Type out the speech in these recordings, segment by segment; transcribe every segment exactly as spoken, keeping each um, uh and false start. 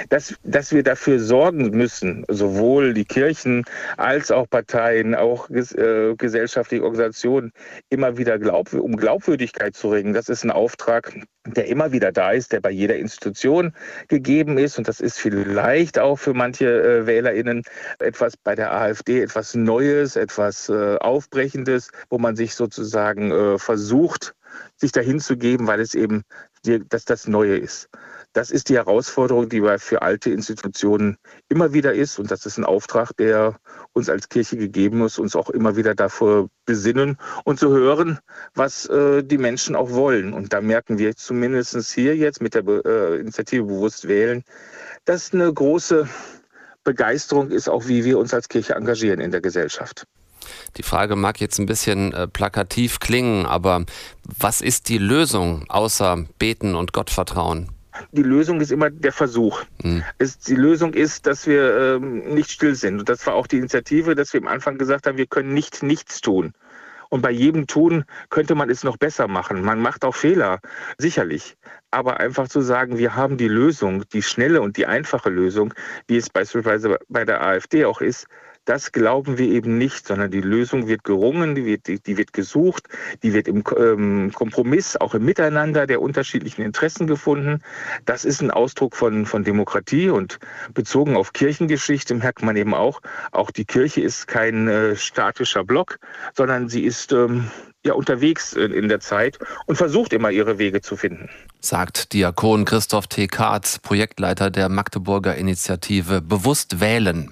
dass, dass wir dafür sorgen müssen, sowohl die Kirchen als auch Parteien, auch äh, gesellschaftliche Organisationen, immer wieder glaub, um Glaubwürdigkeit zu ringen. Das ist ein Auftrag, der immer wieder da ist, der bei jeder Institution gegeben ist. Und das ist vielleicht auch für manche äh, WählerInnen etwas bei der AfD, etwas Neues, etwas äh, Aufbrechendes, wo man sich sozusagen äh, versucht, sich dahin zu geben, weil es eben die, dass das Neue ist. Das ist die Herausforderung, die für alte Institutionen immer wieder ist. Und das ist ein Auftrag, der uns als Kirche gegeben ist, uns auch immer wieder davor besinnen und zu hören, was äh, die Menschen auch wollen. Und da merken wir zumindest hier jetzt mit der äh, Initiative Bewusst Wählen, dass eine große Begeisterung ist, auch wie wir uns als Kirche engagieren in der Gesellschaft. Die Frage mag jetzt ein bisschen äh, plakativ klingen, aber was ist die Lösung außer Beten und Gottvertrauen? Die Lösung ist immer der Versuch. Mhm. Es, die Lösung ist, dass wir ähm, nicht still sind. Und das war auch die Initiative, dass wir am Anfang gesagt haben, wir können nicht nichts tun. Und bei jedem Tun könnte man es noch besser machen. Man macht auch Fehler, sicherlich. Aber einfach zu sagen, wir haben die Lösung, die schnelle und die einfache Lösung, wie es beispielsweise bei der AfD auch ist, das glauben wir eben nicht, sondern die Lösung wird gerungen, die wird, die, die wird gesucht, die wird im ähm, Kompromiss, auch im Miteinander der unterschiedlichen Interessen gefunden. Das ist ein Ausdruck von, von Demokratie und bezogen auf Kirchengeschichte merkt man eben auch, auch die Kirche ist kein äh, statischer Block, sondern sie ist ähm, ja unterwegs in, in der Zeit und versucht immer ihre Wege zu finden. Sagt Diakon Christoph T. Katz, Projektleiter der Magdeburger Initiative Bewusst Wählen.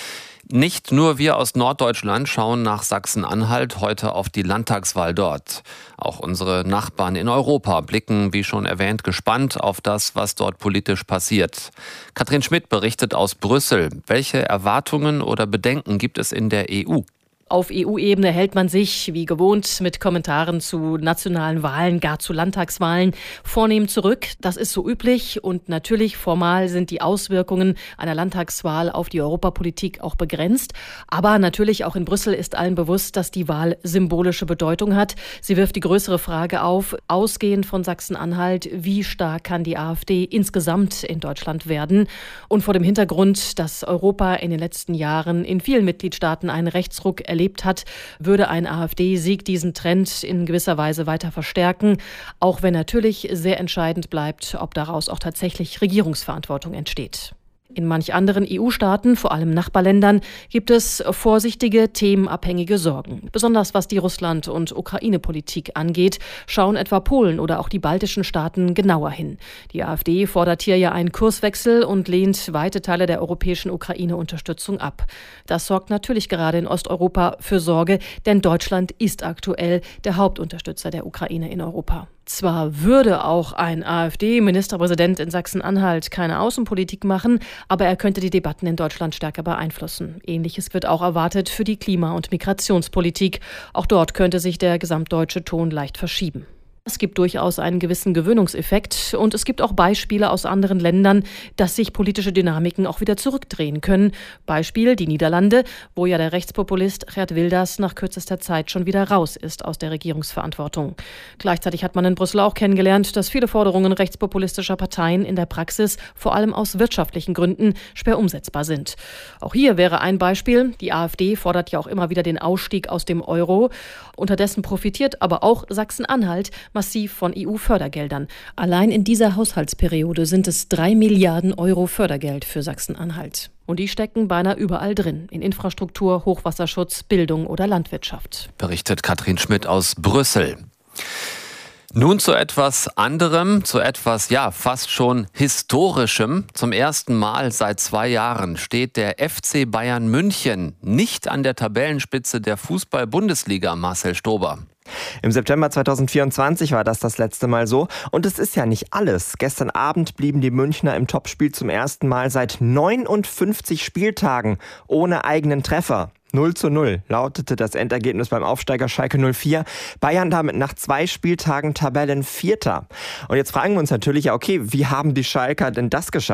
Nicht nur wir aus Norddeutschland schauen nach Sachsen-Anhalt heute auf die Landtagswahl dort. Auch unsere Nachbarn in Europa blicken, wie schon erwähnt, gespannt auf das, was dort politisch passiert. Katrin Schmidt berichtet aus Brüssel. Welche Erwartungen oder Bedenken gibt es in der E U? Auf E U-Ebene hält man sich, wie gewohnt, mit Kommentaren zu nationalen Wahlen, gar zu Landtagswahlen, vornehm zurück. Das ist so üblich und natürlich formal sind die Auswirkungen einer Landtagswahl auf die Europapolitik auch begrenzt. Aber natürlich auch in Brüssel ist allen bewusst, dass die Wahl symbolische Bedeutung hat. Sie wirft die größere Frage auf, ausgehend von Sachsen-Anhalt, wie stark kann die AfD insgesamt in Deutschland werden? Und vor dem Hintergrund, dass Europa in den letzten Jahren in vielen Mitgliedstaaten einen Rechtsruck erlebt hat, würde ein AfD-Sieg diesen Trend in gewisser Weise weiter verstärken, auch wenn natürlich sehr entscheidend bleibt, ob daraus auch tatsächlich Regierungsverantwortung entsteht. In manch anderen E U-Staaten, vor allem Nachbarländern, gibt es vorsichtige, themenabhängige Sorgen. Besonders was die Russland- und Ukraine-Politik angeht, schauen etwa Polen oder auch die baltischen Staaten genauer hin. Die AfD fordert hier ja einen Kurswechsel und lehnt weite Teile der europäischen Ukraine-Unterstützung ab. Das sorgt natürlich gerade in Osteuropa für Sorge, denn Deutschland ist aktuell der Hauptunterstützer der Ukraine in Europa. Zwar würde auch ein AfD-Ministerpräsident in Sachsen-Anhalt keine Außenpolitik machen, aber er könnte die Debatten in Deutschland stärker beeinflussen. Ähnliches wird auch erwartet für die Klima- und Migrationspolitik. Auch dort könnte sich der gesamtdeutsche Ton leicht verschieben. Es gibt durchaus einen gewissen Gewöhnungseffekt und es gibt auch Beispiele aus anderen Ländern, dass sich politische Dynamiken auch wieder zurückdrehen können. Beispiel die Niederlande, wo ja der Rechtspopulist Geert Wilders nach kürzester Zeit schon wieder raus ist aus der Regierungsverantwortung. Gleichzeitig hat man in Brüssel auch kennengelernt, dass viele Forderungen rechtspopulistischer Parteien in der Praxis vor allem aus wirtschaftlichen Gründen schwer umsetzbar sind. Auch hier wäre ein Beispiel, die AfD fordert ja auch immer wieder den Ausstieg aus dem Euro. Unterdessen profitiert aber auch Sachsen-Anhalt massiv von E U-Fördergeldern. Allein in dieser Haushaltsperiode sind es drei Milliarden Euro Fördergeld für Sachsen-Anhalt. Und die stecken beinahe überall drin, in Infrastruktur, Hochwasserschutz, Bildung oder Landwirtschaft. Berichtet Katrin Schmidt aus Brüssel. Nun zu etwas anderem, zu etwas, ja, fast schon Historischem. Zum ersten Mal seit zwei Jahren steht der F C Bayern München nicht an der Tabellenspitze der Fußball-Bundesliga, Marcel Stober. Im September zweitausendvierundzwanzig war das das letzte Mal so. Und es ist ja nicht alles. Gestern Abend blieben die Münchner im Topspiel zum ersten Mal seit neunundfünfzig Spieltagen ohne eigenen Treffer. null zu null lautete das Endergebnis beim Aufsteiger Schalke null vier. Bayern damit nach zwei Spieltagen Tabellenvierter. Und jetzt fragen wir uns natürlich, ja okay, wie haben die Schalker denn das geschafft?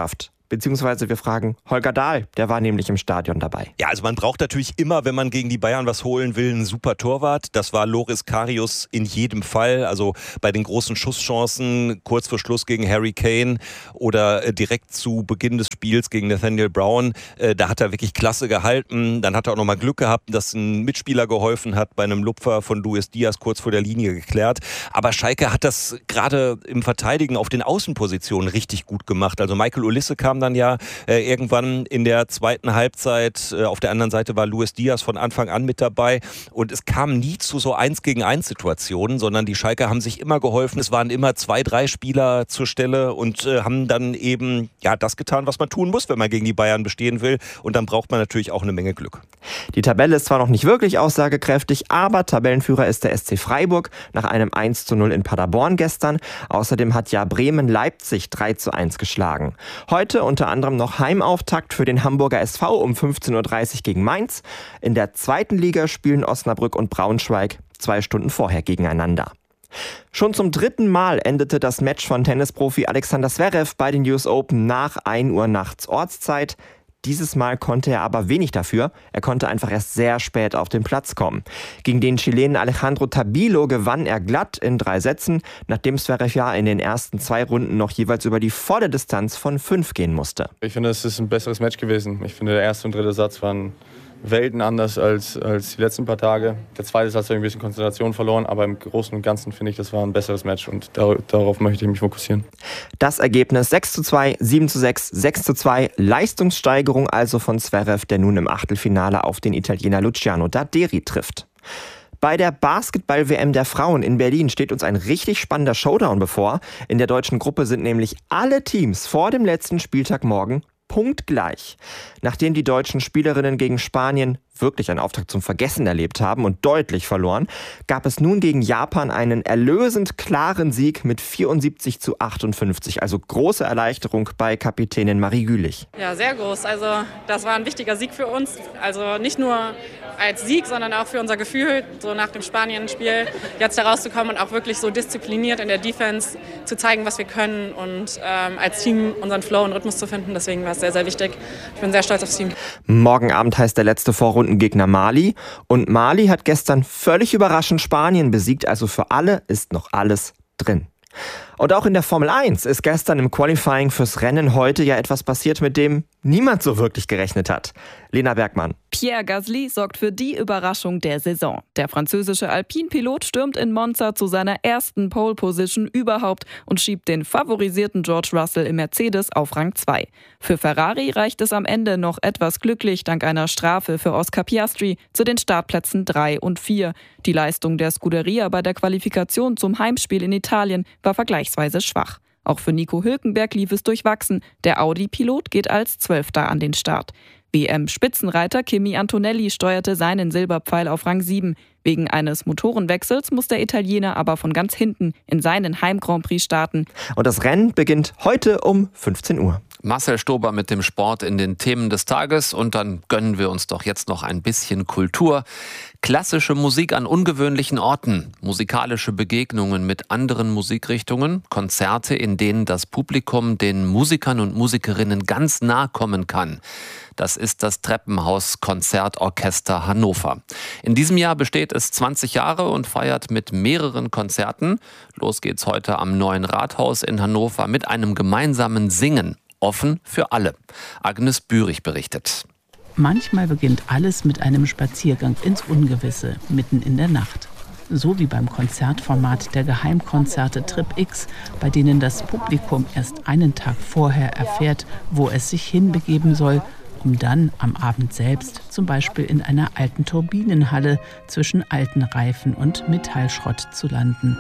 Beziehungsweise wir fragen Holger Dahl, der war nämlich im Stadion dabei. Ja, also man braucht natürlich immer, wenn man gegen die Bayern was holen will, einen super Torwart. Das war Loris Karius in jedem Fall. Also bei den großen Schusschancen, kurz vor Schluss gegen Harry Kane oder direkt zu Beginn des Spiels gegen Nathaniel Brown, äh, da hat er wirklich klasse gehalten. Dann hat er auch nochmal Glück gehabt, dass ein Mitspieler geholfen hat, bei einem Lupfer von Luis Diaz kurz vor der Linie geklärt. Aber Schalke hat das gerade im Verteidigen auf den Außenpositionen richtig gut gemacht. Also Michael Olisse kam dann ja äh, irgendwann in der zweiten Halbzeit. Äh, auf der anderen Seite war Luis Diaz von Anfang an mit dabei. Und es kam nie zu so eins gegen eins Situationen, sondern die Schalker haben sich immer geholfen. Es waren immer zwei, drei Spieler zur Stelle und äh, haben dann eben ja das getan, was man tun muss, wenn man gegen die Bayern bestehen will. Und dann braucht man natürlich auch eine Menge Glück. Die Tabelle ist zwar noch nicht wirklich aussagekräftig, aber Tabellenführer ist der S C Freiburg nach einem eins zu null in Paderborn gestern. Außerdem hat ja Bremen Leipzig drei zu eins geschlagen. Heute unter anderem noch Heimauftakt für den Hamburger S V um fünfzehn Uhr dreißig gegen Mainz. In der zweiten Liga spielen Osnabrück und Braunschweig zwei Stunden vorher gegeneinander. Schon zum dritten Mal endete das Match von Tennisprofi Alexander Zverev bei den U S Open nach ein Uhr nachts Ortszeit. Dieses Mal konnte er aber wenig dafür. Er konnte einfach erst sehr spät auf den Platz kommen. Gegen den Chilenen Alejandro Tabilo gewann er glatt in drei Sätzen, nachdem Zverev ja in den ersten zwei Runden noch jeweils über die volle Distanz von fünf gehen musste. Ich finde, es ist ein besseres Match gewesen. Ich finde, der erste und dritte Satz waren Welten anders als, als die letzten paar Tage. Der zweite Satz hat ein bisschen Konzentration verloren, aber im Großen und Ganzen finde ich, das war ein besseres Match und dar- darauf möchte ich mich fokussieren. Das Ergebnis sechs zu zwei, sieben zu sechs, sechs zu zwei. Leistungssteigerung also von Zverev, der nun im Achtelfinale auf den Italiener Luciano Darderi trifft. Bei der Basketball-W M der Frauen in Berlin steht uns ein richtig spannender Showdown bevor. In der deutschen Gruppe sind nämlich alle Teams vor dem letzten Spieltag morgen punktgleich. Nachdem die deutschen Spielerinnen gegen Spanien wirklich einen Auftakt zum Vergessen erlebt haben und deutlich verloren, gab es nun gegen Japan einen erlösend klaren Sieg mit vierundsiebzig zu achtundfünfzig. Also große Erleichterung bei Kapitänin Marie Gülich. Ja, sehr groß. Also das war ein wichtiger Sieg für uns. Also nicht nur als Sieg, sondern auch für unser Gefühl, so nach dem Spanien-Spiel jetzt herauszukommen und auch wirklich so diszipliniert in der Defense zu zeigen, was wir können und ähm, als Team unseren Flow und Rhythmus zu finden. Deswegen war es sehr, sehr wichtig. Ich bin sehr stolz aufs Team. Morgen Abend heißt der letzte Vorrundengegner Mali. Und Mali hat gestern völlig überraschend Spanien besiegt. Also für alle ist noch alles drin. Und auch in der Formel eins ist gestern im Qualifying fürs Rennen heute ja etwas passiert, mit dem niemand so wirklich gerechnet hat. Lena Bergmann. Pierre Gasly sorgt für die Überraschung der Saison. Der französische Alpine-Pilot stürmt in Monza zu seiner ersten Pole-Position überhaupt und schiebt den favorisierten George Russell im Mercedes auf Rang zwei. Für Ferrari reicht es am Ende noch etwas glücklich dank einer Strafe für Oscar Piastri zu den Startplätzen drei und vier. Die Leistung der Scuderia bei der Qualifikation zum Heimspiel in Italien war vergleichsweise schwach. Auch für Nico Hülkenberg lief es durchwachsen. Der Audi-Pilot geht als Zwölfter an den Start. W M-Spitzenreiter Kimi Antonelli steuerte seinen Silberpfeil auf Rang sieben. Wegen eines Motorenwechsels muss der Italiener aber von ganz hinten in seinen Heim-Grand Prix starten. Und das Rennen beginnt heute um fünfzehn Uhr. Marcel Stober mit dem Sport in den Themen des Tages und dann gönnen wir uns doch jetzt noch ein bisschen Kultur. Klassische Musik an ungewöhnlichen Orten, musikalische Begegnungen mit anderen Musikrichtungen, Konzerte, in denen das Publikum den Musikern und Musikerinnen ganz nah kommen kann. Das ist das Treppenhaus Konzertorchester Hannover. In diesem Jahr besteht es zwanzig Jahre und feiert mit mehreren Konzerten. Los geht's heute am Neuen Rathaus in Hannover mit einem gemeinsamen Singen. Offen für alle. Agnes Bührig berichtet. Manchmal beginnt alles mit einem Spaziergang ins Ungewisse, mitten in der Nacht. So wie beim Konzertformat der Geheimkonzerte Trip X, bei denen das Publikum erst einen Tag vorher erfährt, wo es sich hinbegeben soll, um dann am Abend selbst, zum Beispiel in einer alten Turbinenhalle zwischen alten Reifen und Metallschrott zu landen.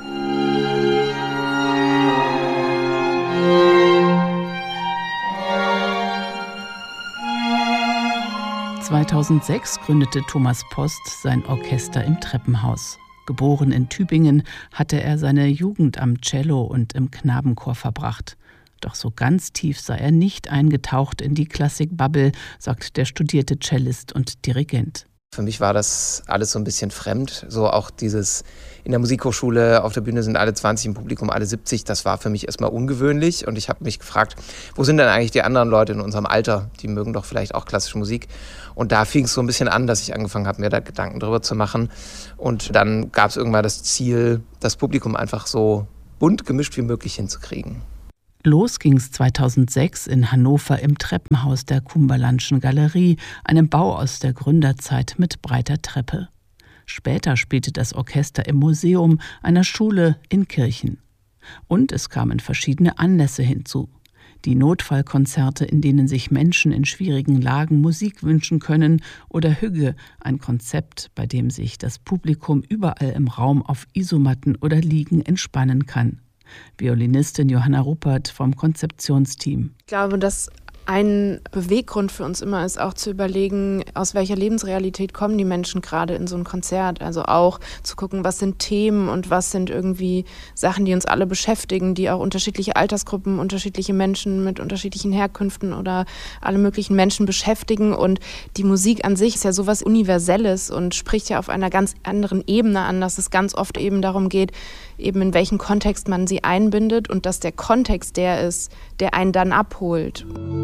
zweitausendsechs gründete Thomas Post sein Orchester im Treppenhaus. Geboren in Tübingen, hatte er seine Jugend am Cello und im Knabenchor verbracht. Doch so ganz tief sei er nicht eingetaucht in die Klassik-Bubble, sagt der studierte Cellist und Dirigent. Für mich war das alles so ein bisschen fremd. So auch dieses in der Musikhochschule, auf der Bühne sind alle zwanzig, im Publikum alle siebzig. Das war für mich erstmal ungewöhnlich. Und ich habe mich gefragt, wo sind denn eigentlich die anderen Leute in unserem Alter? Die mögen doch vielleicht auch klassische Musik. Und da fing es so ein bisschen an, dass ich angefangen habe, mir da Gedanken drüber zu machen. Und dann gab es irgendwann das Ziel, das Publikum einfach so bunt gemischt wie möglich hinzukriegen. Los ging's zweitausendsechs in Hannover im Treppenhaus der Cumberlandschen Galerie, einem Bau aus der Gründerzeit mit breiter Treppe. Später spielte das Orchester im Museum einer Schule in Kirchen. Und es kamen verschiedene Anlässe hinzu. Die Notfallkonzerte, in denen sich Menschen in schwierigen Lagen Musik wünschen können, oder Hügge, ein Konzept, bei dem sich das Publikum überall im Raum auf Isomatten oder Liegen entspannen kann. Violinistin Johanna Ruppert vom Konzeptionsteam. Ich glaube, dass ein Beweggrund für uns immer ist, auch zu überlegen, aus welcher Lebensrealität kommen die Menschen gerade in so ein Konzert. Also auch zu gucken, was sind Themen und was sind irgendwie Sachen, die uns alle beschäftigen, die auch unterschiedliche Altersgruppen, unterschiedliche Menschen mit unterschiedlichen Herkünften oder alle möglichen Menschen beschäftigen. Und die Musik an sich ist ja sowas Universelles und spricht ja auf einer ganz anderen Ebene an, dass es ganz oft eben darum geht, eben in welchen Kontext man sie einbindet und dass der Kontext der ist, der einen dann abholt.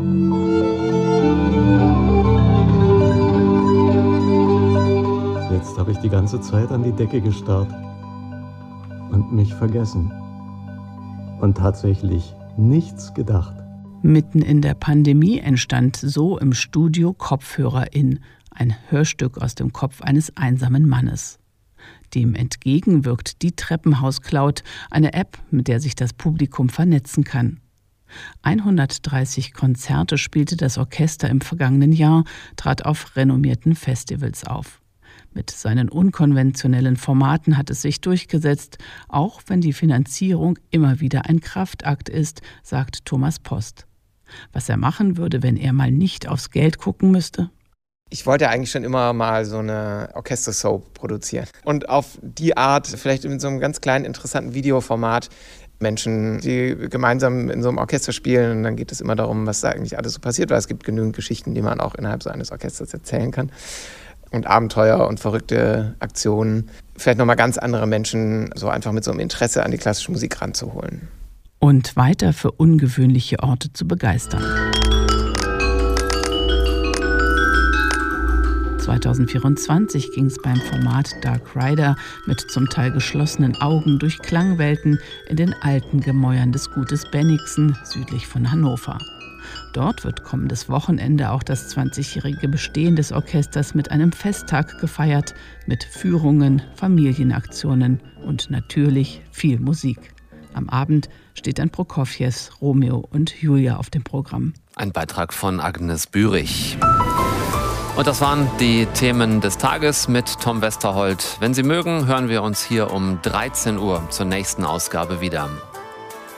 Jetzt habe ich die ganze Zeit an die Decke gestarrt und mich vergessen und tatsächlich nichts gedacht. Mitten in der Pandemie entstand so im Studio Kopfhörerin, ein Hörstück aus dem Kopf eines einsamen Mannes. Dem entgegen wirkt die Treppenhaus-Cloud, eine App, mit der sich das Publikum vernetzen kann. hundertdreißig Konzerte spielte das Orchester im vergangenen Jahr, trat auf renommierten Festivals auf. Mit seinen unkonventionellen Formaten hat es sich durchgesetzt, auch wenn die Finanzierung immer wieder ein Kraftakt ist, sagt Thomas Post. Was er machen würde, wenn er mal nicht aufs Geld gucken müsste? Ich wollte eigentlich schon immer mal so eine Orchester-Soap produzieren. Und auf die Art, vielleicht in so einem ganz kleinen, interessanten Videoformat, Menschen, die gemeinsam in so einem Orchester spielen. Und dann geht es immer darum, was da eigentlich alles so passiert, weil es gibt genügend Geschichten, die man auch innerhalb so eines Orchesters erzählen kann. Und Abenteuer und verrückte Aktionen. Vielleicht nochmal ganz andere Menschen so einfach mit so einem Interesse an die klassische Musik ranzuholen. Und weiter für ungewöhnliche Orte zu begeistern. zweitausendvierundzwanzig ging es beim Format Dark Rider mit zum Teil geschlossenen Augen durch Klangwelten in den alten Gemäuern des Gutes Bennigsen südlich von Hannover. Dort wird kommendes Wochenende auch das zwanzigjährige Bestehen des Orchesters mit einem Festtag gefeiert, mit Führungen, Familienaktionen und natürlich viel Musik. Am Abend steht dann Prokofjews Romeo und Julia auf dem Programm. Ein Beitrag von Agnes Bürich. Und das waren die Themen des Tages mit Tom Westerholt. Wenn Sie mögen, hören wir uns hier um dreizehn Uhr zur nächsten Ausgabe wieder.